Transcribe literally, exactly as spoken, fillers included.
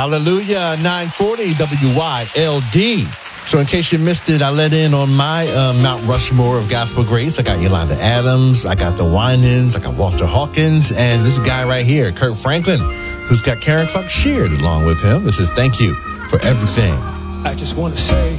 Hallelujah, nine forty W Y L D. So in case you missed it, I let in on my uh, Mount Rushmore of gospel greats. I got Yolanda Adams, I got the Winans, I got Walter Hawkins, and this guy right here, Kirk Franklin, who's got Karen Clark Sheard along with him. This is Thank You for Everything. I just want to say